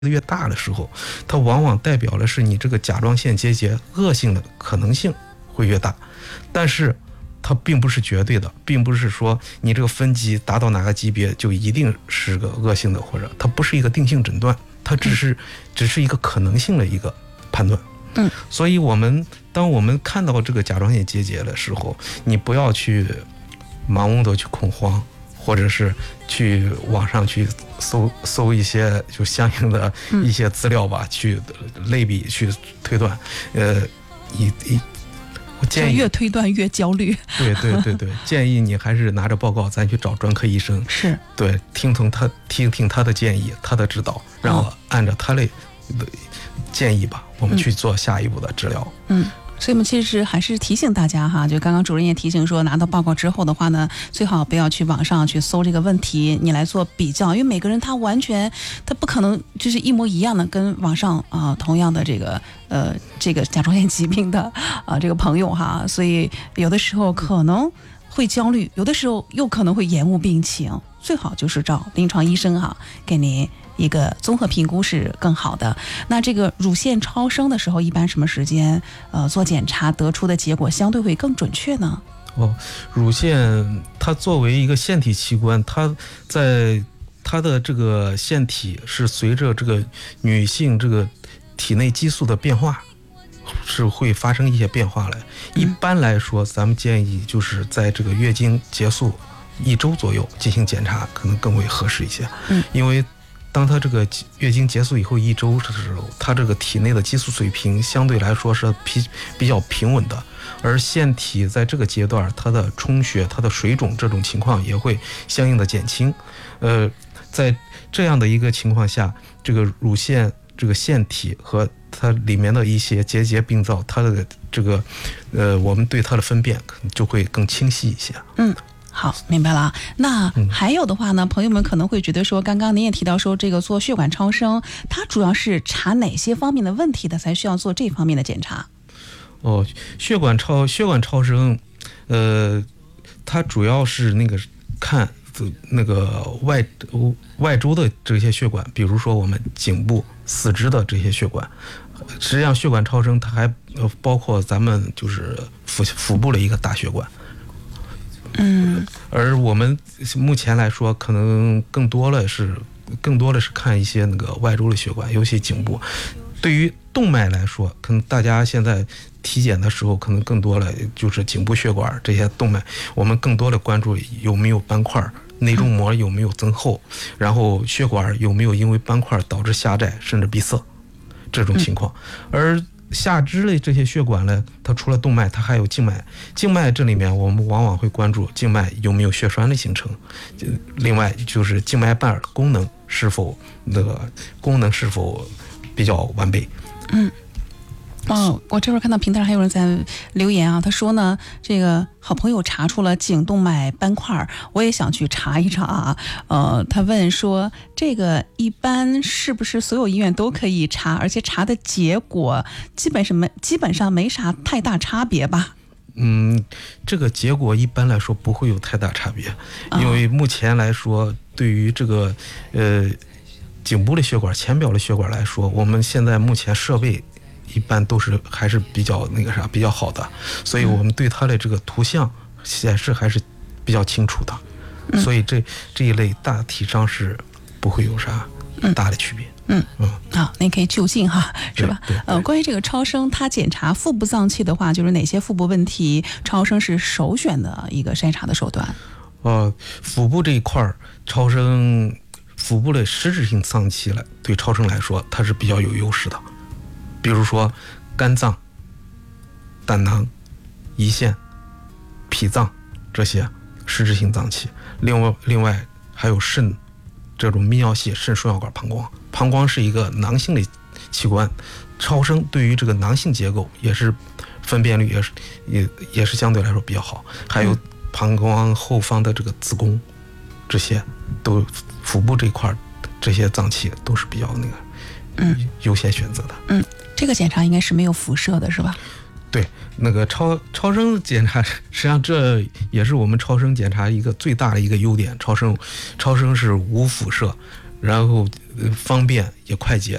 越大的时候，它往往代表的是你这个甲状腺结节恶性的可能性会越大，但是它并不是绝对的，并不是说你这个分级达到哪个级别就一定是个恶性的，或者它不是一个定性诊断，它只是一个可能性的一个判断。所以当我们看到这个甲状腺结节的时候，你不要去盲目的去恐慌，或者是去网上去搜一些就相应的一些资料吧，去类比去推断。我建议越推断越焦虑。 对，建议你还是拿着报告，咱去找专科医生， 是对，听听他的建议，他的指导，然后按照他的建议吧，我们去做下一步的治疗。 所以我们其实还是提醒大家哈，就刚刚主任也提醒说，拿到报告之后的话呢，最好不要去网上去搜这个问题，你来做比较，因为每个人他不可能就是一模一样的跟网上同样的这个甲状腺疾病的这个朋友哈，所以有的时候可能会焦虑，有的时候又可能会延误病情，最好就是找临床医生哈，给您一个综合评估是更好的。那这个乳腺超声的时候，一般什么时间做检查得出的结果相对会更准确呢？ 乳腺它作为一个腺体器官，它在它的这个腺体是随着这个女性这个体内激素的变化是会发生一些变化来。一般来说，咱们建议就是在这个月经结束1周左右进行检查，可能更为合适一些。因为当它这个月经结束以后1周的时候，它这个体内的激素水平相对来说是比较平稳的，而腺体在这个阶段它的充血、它的水肿这种情况也会相应的减轻。在这样的一个情况下，这个乳腺这个腺体和它里面的一些结节病灶，它的这个我们对它的分辨可能就会更清晰一些。 好，明白了。那还有的话呢，朋友们可能会觉得说，刚刚您也提到说，这个做血管超声，它主要是查哪些方面的问题的，才需要做这方面的检查？ 血管超声，它主要是看那个外周的这些血管，比如说我们颈部、四肢的这些血管。实际上，血管超声它还包括咱们就是腹部的一个大血管。而我们目前来说，可能更多的是看一些那个外周的血管，尤其颈部。对于动脉来说，可能大家现在体检的时候，可能更多的就是颈部血管这些动脉，我们更多的关注有没有斑块，内中膜有没有增厚，然后血管有没有因为斑块导致狭窄甚至闭塞这种情况。而下肢的这些血管呢，它除了动脉，它还有静脉。静脉这里面我们往往会关注静脉有没有血栓的形成，另外就是静脉瓣功能是否比较完备。 我这会儿看到平台上还有人在留言啊，他说呢，这个好朋友查出了颈动脉斑块，我也想去查一查啊。他问说，这个一般是不是所有医院都可以查，而且查的结果基本上没啥太大差别吧？ 这个结果一般来说不会有太大差别，因为目前来说，对于这个颈部的血管、浅表的血管来说，我们现在目前设备一般都是还是比较比较好的，所以我们对它的这个图像显示还是比较清楚的，所以这一类大体上是不会有啥大的区别。 好，您可以就近哈，是吧？ 对。 关于这个超声，它检查腹部脏器的话，就是哪些腹部问题，超声是首选的一个筛查的手段？ 腹部这一块超声，腹部的实质性脏器对超声来说，它是比较有优势的。比如说肝脏、胆囊、胰腺、脾脏这些实质性脏器，另外还有肾这种泌尿系、肾输尿管、膀胱是一个囊性的器官，超声对于这个囊性结构也是分辨率也是相对来说比较好，还有膀胱后方的这个子宫，这些都腹部这一块这些脏器都是比较优先选择的。 这个检查应该是没有辐射的，是吧？ 对，那个超声检查，实际上这也是我们超声检查一个最大的一个优点。超声是无辐射， 然后方便也快捷。